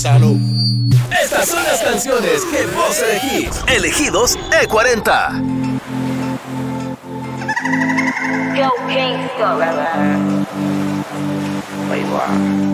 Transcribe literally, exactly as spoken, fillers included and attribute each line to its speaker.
Speaker 1: Salud. Estas son las canciones que vos elegís. Elegidos E cuarenta.
Speaker 2: Yo, King Scott.